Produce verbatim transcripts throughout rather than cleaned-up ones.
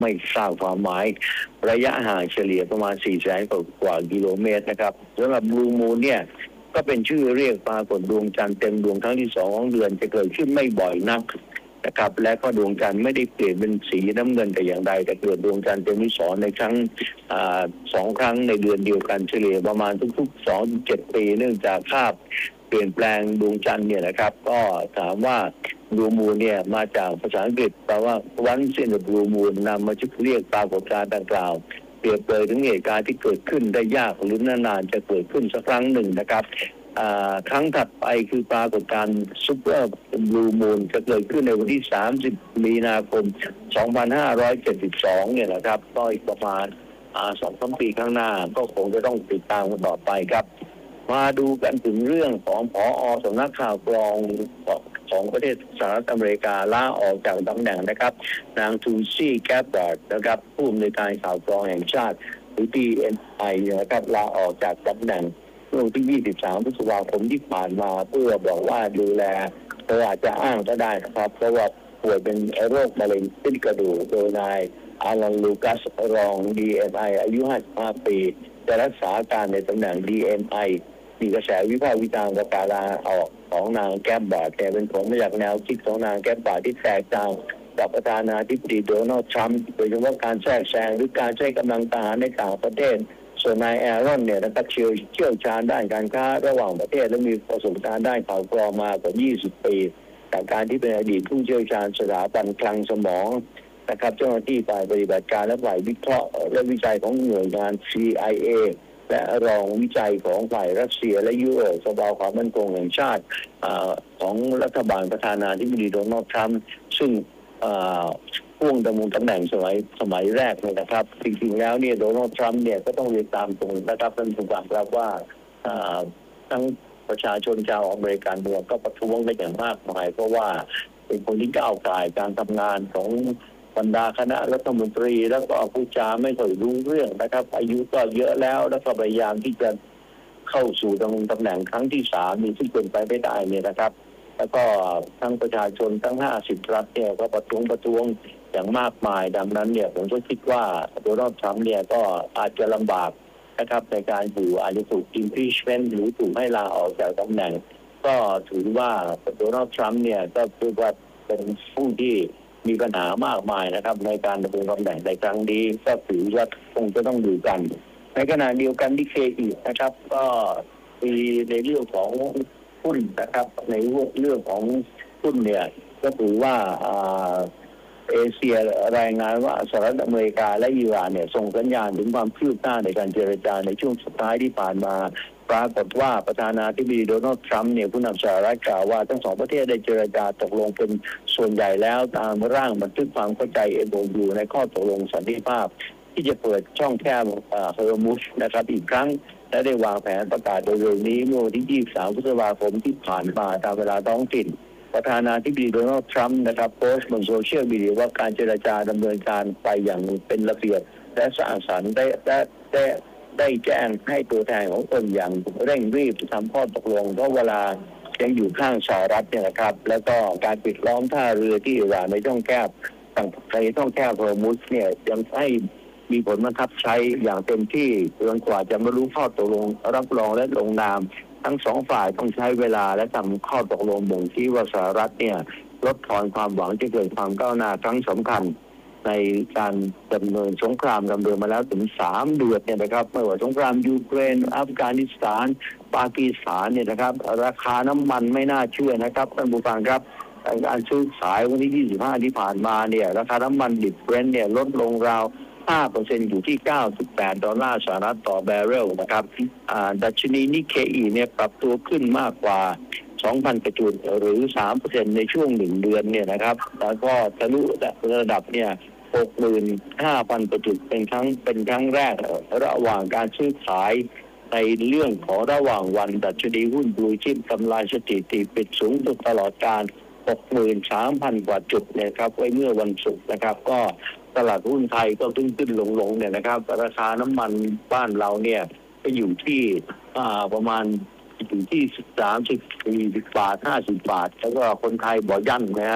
ไม่ทราบความหมายระยะห่างเฉลี่ยประมาณสี่แสนกว่ากิโลเมตรนะครับสำหรับบลูมูนเนี่ยก็เป็นชื่อเรียกปรากฏดวงจันทร์เต็มดวงครั้งที่สองของเดือนจะเกิดขึ้นไม่บ่อยนักนะครับและก็ดวงจันทร์ไม่ได้เปลี่ยนเป็นสีน้ำเงินแต่อย่างใดแต่เกิดดวงจันทร์เต็มที่สองในครั้งสองครั้งในเดือนเดียวกันเฉลี่ยประมาณทุกๆสองถึงเจ็ดปีเนื่องจากคาบเปลี่ยนแปลงดวงจันทร์เนี่ยนะครับก็ถามว่าบลูมูนเนี่ยมาจากภาษาอังกฤษแปลว่า once in a blue moon นำมาชื่อเรียกปรากฏการณ์ดังกล่าวเปรียบเปรยถึงเหตุการณ์ที่เกิดขึ้นได้ยากหรือนานๆจะเกิดขึ้นสักครั้งหนึ่งนะครับครั้งถัดไปคือปรากฏการณ์ซุปเปอร์บลูมูนจะเกิดขึ้นในวันที่สามสิบมีนาคมสองพันห้าร้อยเจ็ดสิบสองเนี่ยนะครับก็อีกประมาณสองสามปีข้างหน้าก็คงจะต้องติดตามกันต่อไปครับมาดูกันถึงเรื่องของผอ.สำนักข่าวกรองของประเทศสหรัฐอเมริกาลาออกจากตำแหน่งนะครับนางทูซี่แกบบาร์ดนะครับผู้อำนวยการข่าวกรองแห่งชาติหรือ ดี เอ็น ไอ นะครับลาออกจากตำแหน่งเมื่อวันที่ยี่สิบสามพฤษภาคมที่ผ่านมาเพื่อบอกว่าดูแลเธออาจจะอ้างก็ได้นะครับเพราะว่าป่วยเป็นโรคมะเร็งเส้นกระดูกโดยนายอารันลูคัสรอง ดี เอ็น ไอ อายุห้าสิบห้าปีจะรักษาการในตำแหน่ง ดี เอ็น ไอ มีกระแสวิพากษ์วิจารณ์กับการลาออกของนางแกบบาร์ดแต่เป็นผลมาจากแนวคิดของนางแกบบาร์ดที่แตกต่างกับประธานาธิบดีโดนัลด์ทรัมป์โดยเฉพาะการแทรกแซงหรือการใช้กำลังทหารในต่างประเทศส่วนนายแอรอนเนี่ยนะครับเชี่ยวเชี่ยวชาญด้านการค้าระหว่างประเทศและมีประสบการณ์ด้านข่าวกรองมากว่ายี่สิบปีจากการที่เป็นอดีตผู้เชี่ยวชาญสถาบันคลังสมองนะครับเจ้าหน้าที่ฝ่ายปฏิบัติการและฝ่ายวิเคราะห์และวิจัยของหน่วยงาน ซี ไอ เอ และรองวิจัยของฝ่ายรัสเซียและยุโรปสภาความมั่นคงแห่งชาติของรัฐบาลประธานาธิบดีโดนัลด์ทรัมป์ซึ่งพ่วงดำรงตำแหน่งสมัยสมัยแรกเลยนะครับจริงๆแล้วเนี่ยโดนัลด์ทรัมป์เนี่ยก็ต้องเรียนตามตรงนะครับท่านผู้ฟังครับว่าทั้งประชาชนชาวอเมริกันเนี่ยก็ประท้วงกันอย่างมากมายเพราะว่าเป็นคนที่ก้าวไก่การทำงานของบรรดาคณะรัฐมนตรีแล้วก็ผู้จาไม่ค่อยรู้เรื่องนะครับอายุก็เยอะแล้วแล้วก็พยายามที่จะเข้าสู่ดำรงตำแหน่งครั้งที่สามนี่ซึ่งเป็นไปไม่ได้เนี่ยนะครับแล้วก็ทั้งประชาชนทั้งห้าสิบรัฐเนี่ยก็ประท้วงประท้วงอย่างมากมายดังนั้นเนี่ยผมก็คิดว่าโดนัลด์ทรัมป์เนี่ยก็อาจจะลำบากนะครับในการอยู่อาจจะถูก impeachment หรือถูกให้ลาออกจากตำแหน่งก็ถือว่าโดนัลด์ทรัมป์เนี่ยก็คือว่าเป็นผู้ที่มีปัญหามากมายนะครับในการดำรงตำแหน่งในครั้งนี้ก็ถือว่าคงจะต้องดูกันในขณะเดียวกันที่เคอีนะครับก็มีในเรื่องของหุ้นนะครับในเรื่องของหุ้นเนี่ยก็ถือว่าเอเชียรายงานว่าสหรัฐอเมริกาและอิหร่านเนี่ยส่งสัญญาณถึงความคืบหน้าในการเจรจาในช่วงสุดท้ายที่ผ่านมาปรากฏว่าประธานาธิบดีโดนัลด์ทรัมป์เนี่ยผู้นำสหรัฐกล่าวว่าทั้งสองประเทศได้เจรจาตกลงเป็นส่วนใหญ่แล้วตามร่างบันทึกความเข้าใจ เอ็ม โอ ยู ในข้อตกลงสันติภาพที่จะเปิดช่องแคบเฮอร์มุสนะครับอีกครั้งและได้วางแผนประกาศโดยเร็วนี้เมื่อวันที่ยี่สิบสามพฤษภาคมที่ผ่านมาตามเวลาท้องถิ่นประธานาธิบดีโดนัลด์ทรัมป์นะครับโพสต์บนโซเชียลมีเดียว่าการเจรจาดำเนินการไปอย่างเป็นระเบียบและสร้างสรรค์ได้ได้ได้ได้แจ้งให้ตัวแทนของตนอย่างเร่งรีบทำข้อตกลงเพราะเวลายังอยู่ข้างสหรัฐเนี่ยนะครับแล้วก็การปิดล้อมท่าเรือที่อิหร่านในช่องแคบต่างในช่องแคบฮอร์มุสเนี่ยยังให้มีผลบังคับใช้อย่างเต็มที่จนกว่าจะบรรลุข้อตกลงรับรองและลงนามทั้งสองฝ่ายต้องใช้เวลาและทำข้อตกลงบ่งชี้ว่าสหรัฐเนี่ยลดทอนความหวังที่เกิดความก้าวหน้าครั้งสำคัญในการดำเนินสงครามดำเนินมาแล้วถึงสามเดือนเนี่ยนะครับไม่ว่าสงครามยูเครนอัฟกานิสถานปากีสถานเนี่ยนะครับราคาน้ำมันไม่น่าเชื่อนะครับท่านผู้ฟังครับการซื้อขายวันที่ยี่สิบห้าที่ผ่านมาเนี่ยราคาน้ำมันดิบเบรนท์เนี่ยลดลงราวห้าเปอร์เซ็นต์ อยู่ที่ เก้าสิบแปด ดอลลาร์สหรัฐต่อแบเรลนะครับดัชนีนิเคอีเนี่ยปรับตัวขึ้นมากกว่า สองพัน จุดหรือ สามเปอร์เซ็นต์ ในช่วงหนึ่งเดือนเนี่ยนะครับแล้วก็ทะลุระดับเนี่ย หกหมื่นห้าพัน จุดเป็นครั้งเป็นครั้งแรกระหว่างการซื้อขายในเรื่องของระหว่างวันดัชนีหุ้นบลูชิปทำลายสถิติปิดสูงสุดตลอดการ หกหมื่นสามพัน กว่าจุดเนี่ยครับไว้เมื่อวันศุกร์นะครับก็ตลาดหุ้นไทยก็ขึ้นขึ้นลงลงเนี่ยนะครับราคาน้ำมันบ้านเราเนี่ยก็อยู่ที่ประมาณอยู่ที่สามสิบสี่สิบบาทห้าสิบบาทแล้วก็คนไทยบ่อยั่นนะฮะ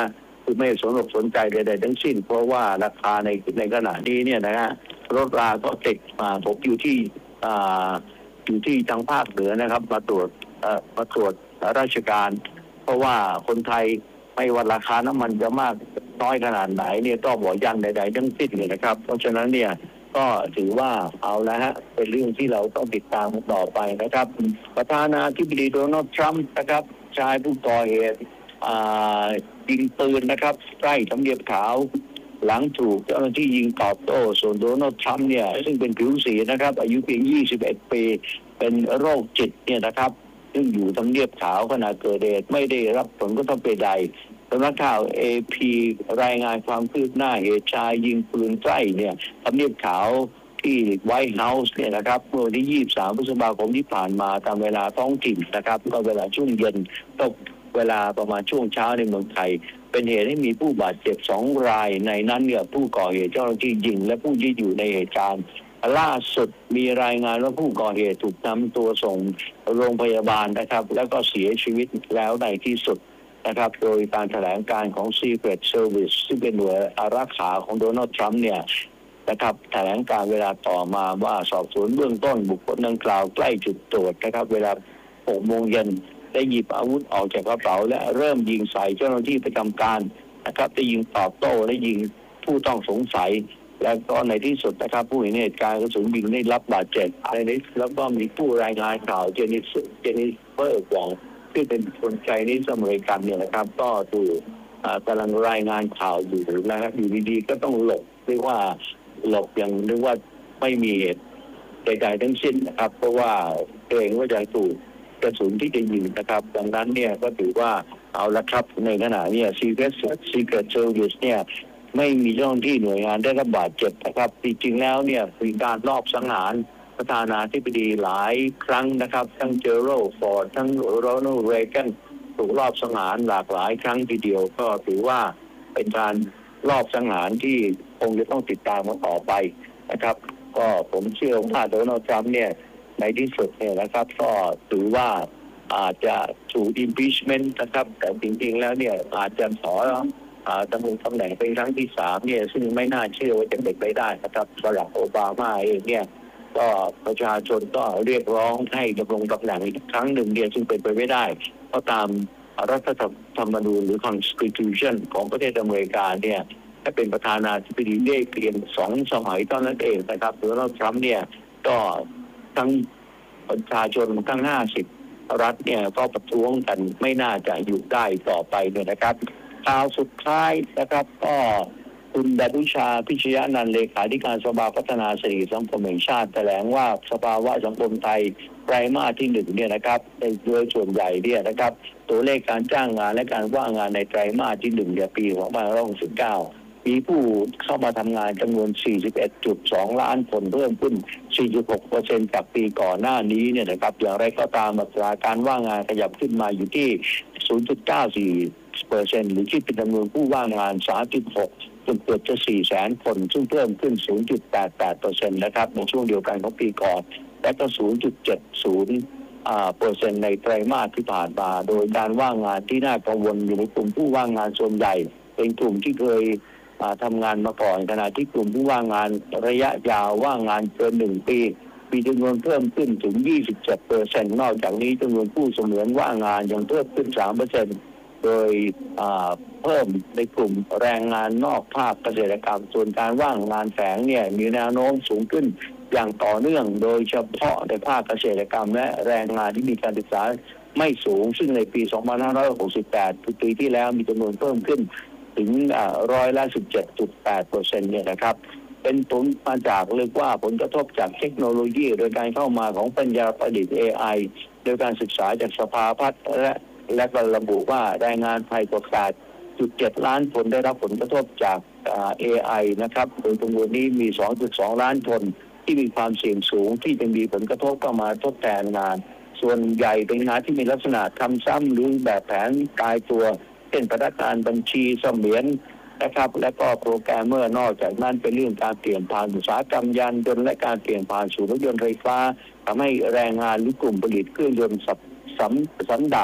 คือไม่สนอกสนใจใดๆทั้งสิ้นเพราะว่าราคาในในขณะนี้เนี่ยนะฮะรถราก็ติดมาผมอยู่ที่อ่าอยู่ที่ทางภาคเหนือนะครับมาตรวจเอ่อมาตรวจราชการเพราะว่าคนไทยไม่ว่าราคาน้ำมันจะมากน้อยขนาดไหนเนี่ยก็บอกยันใดๆทั้งสิ้นเลยนะครับเพราะฉะนั้นเนี่ยก็ถือว่าเอาละฮะเป็นเรื่องที่เราต้องติดตามต่อไปนะครับประธานาธิบดีโดนัลด์ทรัมป์นะครับชายผู้ก่อเหตุยิงปืนนะครับใกล้ทำเนียบขาวหลังถูกเจ้าหน้าที่ยิงตอบโต้ส่วนโดนัลด์ทรัมป์เนี่ยซึ่งเป็นผิวสีนะครับอายุเพียงยี่สิบเอ็ดปีเป็นโรคจิตเนี่ยนะครับซึ่งอยู่ทำเนียบขาวขณะเกิดเหตุไม่ได้รับผลกระทบใดๆสำนักข่าว เอ พี รายงานความคืบหน้าเหตุชายยิงปืนใกล้เนี่ยทำเนียบขาวที่ไวท์เฮาส์เนี่ยนะครับเมื่อวันที่ยี่สิบสามพฤษภาคมที่ผ่านมาตามเวลาท้องถิ่นนะครับก็เวลาช่วงเย็นตกเวลาประมาณช่วงเช้าในเมืองไทยเป็นเหตุให้มีผู้บาดเจ็บสองรายในนั้นเนี่ยผู้ก่อเหตุเจ้าหน้าที่ยิงและผู้ที่อยู่ในเหตุการณ์ล่าสุดมีรายงานว่าผู้ก่อเหตุถูกนำตัวส่งโรงพยาบาลนะครับแล้วก็เสียชีวิตแล้วในที่สุดนะครับโดยการแถลงการของ Secret Service ซึ่งเป็นหน่วยอารักขาของโดนัลด์ทรัมป์เนี่ยนะครับแถลงการเวลาต่อมาว่าสอบสวนเบื้องต้นบุคคลดังกล่าวใกล้จุดตรวจนะครับเวลาหกโมงเย็นได้หยิบอาวุธออกจากกระเป๋าและเริ่มยิงใส่เจ้าหน้าที่ประจำการนะครับได้ยิงตอบโต้และยิงผู้ต้องสงสัยแล้วก็ในที่สุดนะครับผู้เห็นเหตุการณ์กระสุนยิงได้รับบาดเจ็บในนี้แล้วก็มีผู้รายงานข่าวเจนิสเจนิเฟอร์กวองที่เป็นคนไชนีสอเมริกันเนี่ยนะครับก็ถูกกำลังรายงานข่าวอยู่นะครับอยู่ดีๆก็ต้องหลบเรียกว่าหลบอย่างเรียกว่าไม่มีเหตุใดๆทั้งสิ้นนะครับเพราะว่าเกรงว่าจะถูกกระสุนที่จะยิงนะครับดังนั้นเนี่ยก็ถือว่าเอาละครับในขณะนี้ Secret Secret Service เนี่ยไม่มีเจ้าหน้าที่หน่วยงานได้รับบาดเจ็บนะครับจริงๆแล้วเนี่ยมีการลอบสังหารประธานาธิบดีหลายครั้งนะครับทั้งเจอโรลด์ฟอร์ดทั้งโรนัลด์เรแกนถูกลอบสังหารหลากหลายครั้งทีเดียวก็ถือว่าเป็นการลอบสังหารที่คงจะต้องติดตามมาต่อไปนะครับก็ผมเชื่อว่าโดนัลด์ทรัมป์เนี่ยในที่สุดเนี่ยนะครับก็ถือว่าอาจจะถูก impeachment นะครับแต่จริงๆแล้วเนี่ยอาจจะขอดำรงตำแหน่งเป็นครั้งที่สามเนี่ยซึ่งไม่น่าเชื่อว่าจะเป็นไปได้นะครับบารักโอบามาเองเนี่ยก็ประชาชนก็เรียกร้องให้ดำรงตำแหน่งอีกครั้งหนึ่งเนี่ยซึ่งเป็นไปไม่ได้เพราะตามรัฐธรรมนูญหรือ Constitution ของประเทศอเมริกาเนี่ยให้เป็นประธานาธิบดีได้เพียงสองสมัยเท่านั้นเองนะครับโดนัลด์ทรัมป์เนี่ยก็ทั้งประชาชนทั้งห้าสิบรัฐเนี่ยก็ประท้วงกันไม่น่าจะอยู่ได้ต่อไปเนี่ยนะครับข่าวสุดท้ายนะครับก็คุณดนุชาพิชยานันท์เลขาธิการสภาพัฒนาเศรษฐกิจสังคมแห่งชาติแถลงว่าสภาวะสังคมไทยไตรมาสที่หนึ่งเนี่ยนะครับโดยส่วนใหญ่เนี่ยนะครับตัวเลขการจ้างงานและการว่างงานในไตรมาสที่หนึ่งเนี่ยปีสองพันห้าร้อยหกสิบเก้ามีผู้เข้ามาทำงานจำนวน สี่สิบเอ็ดจุดสอง ล้านคนเพิ่มขึ้น สี่จุดหกเปอร์เซ็นต์ จากปีก่อนหน้านี้เนี่ยนะครับอย่างไรก็ตามอัตราการว่างงานขยับขึ้นมาอยู่ที่ ศูนย์จุดเก้าสี่เปอร์เซ็นต์ หรือคิดเป็นจำนวนผู้ว่างงาน สามจุดหก จนเกือบจะ สี่แสน คนซึ่งเพิ่มขึ้น ศูนย์จุดแปดแปดเปอร์เซ็นต์ นะครับในช่วงเดียวกันของปีก่อนและก็ ศูนย์จุดเจ็ดศูนย์ เปอร์เซ็นต์ในไตรมาสที่ผ่านมาโดยการว่างงานที่น่ากังวลอยู่ในกลุ่มผู้ว่างงานส่วนใหญ่เป็นกลุ่มที่เคยทำงานมาก่อนขณะที่กลุ่มผู้ว่างงานระยะยาวว่างงานเกินหนึ่งปีมีจำนวนเพิ่มขึ้นถึง ยี่สิบเจ็ดเปอร์เซ็นต์ นอกจากนี้จำนวนผู้เสมือนว่างงานยังเพิ่มขึ้น สามเปอร์เซ็นต์ โดยเพิ่มในกลุ่มแรงงานนอกภาคเกษตรกรรมส่วนการว่างงานแฝงเนี่ยมีแนวโน้มสูงขึ้นอย่างต่อเนื่องโดยเฉพาะในภาคเกษตรกรรมและแรงงานที่มีการศึกษาไม่สูงซึ่งในปีสองพันห้าร้อยหกสิบแปดปีที่แล้วมีจำนวนเพิ่มขึ้นถึงร้อยละ สิบเจ็ดจุดแปดเปอร์เซ็นต์ เนี่ยนะครับเป็นผลมาจากเรียกว่าผลกระทบจากเทคโนโลยีโดยการเข้ามาของปัญญาประดิษฐ์ เอ ไอ โดยการศึกษาจากสภาพัฒน์และและก็ระบุว่าแรงงานไทยกว่า แปดจุดเจ็ด ล้านคนได้รับผลกระทบจาก เอ ไอ นะครับโดยจำนวนนี้มี สองจุดสอง ล้านคนที่มีความเสี่ยงสูงที่จะมีผลกระทบเข้ามาทดแทนงานส่วนใหญ่เป็นงานที่มีลักษณะทำซ้ำหรือแบบแผนตายตัวเช่นพนักงานบัญชีเสมียนนะครับและก็โปรแกรมเมอร์นอกจากนั้นเป็นเรื่องการเปลี่ยนผ่านอุตสาหกรรมยานยนต์และการเปลี่ยนผ่านสู่รถยนต์ไฟฟ้าทำให้แรงงานหรือกลุ่มผลิตเครื่องยนต์สันดาป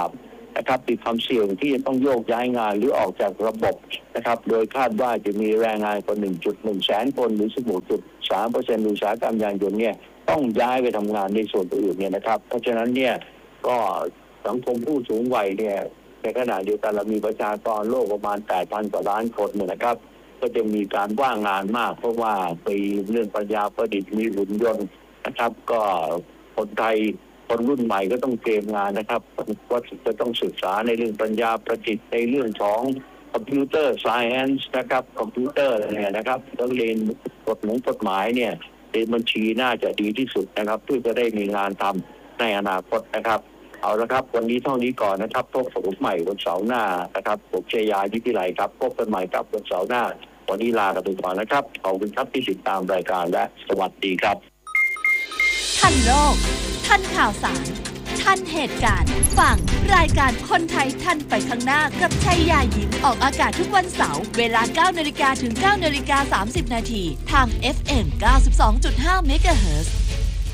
นะครับมีความเสี่ยงที่จะต้องโยกย้ายงานหรือออกจากระบบนะครับโดยคาดว่าจะมีแรงงานกว่า หนึ่งจุดหนึ่ง แสนคนหรือ สิบหกจุดสามเปอร์เซ็นต์ อุตสาหกรรมยานยนต์เนี่ยต้องย้ายไปทำงานในส่วนอื่นเนี่ยนะครับเพราะฉะนั้นเนี่ยก็สังคมผู้สูงวัยเนี่ยในขณะเดียวกันเรามีประชากรโลกประมาณ แปดพัน กว่าล้านคนเนี่ยนะครับก็จะมีการว่างงานมากเพราะว่าไปเรื่องปัญญาประดิษฐ์มีหุ่นยนต์นะครับก็คนไทยคนรุ่นใหม่ก็ต้องเตรียมงานนะครับว่าจะต้องศึกษาในเรื่องปัญญาประดิษฐ์ในเรื่องของคอมพิวเตอร์ไซเอนซ์นะครับคอมพิวเตอร์อะไรเนี่ยนะครับต้องเรียนกฎหมายกฎหมายเนี่ยเรียนบัญชีน่าจะดีที่สุดนะครับเพื่อจะได้มีงานทำในอนาคตนะครับเอาละครับวันนี้เท่านี้ก่อนนะครับพบกับผมใหม่วันเสาร์หน้านะครับผมเชยายุทธิไลครับพบกันใหม่กับวันเสาร์หน้าวันนี้ลากันไปก่อนนะครับขอบคุณครับที่ติดตามรายการและสวัสดีครับทันโลกทันข่าวสารทันเหตุการณ์ฟังรายการคนไทยทันไปข้างหน้ากับชัยยายิ้มออกอากาศทุกวันเสาร์เวลา เก้านาฬิกา ถึง เก้านาฬิกาสามสิบนาทีทาง เอฟ เอ็ม เก้าสิบสองจุดห้า เมกะเฮิรตซ์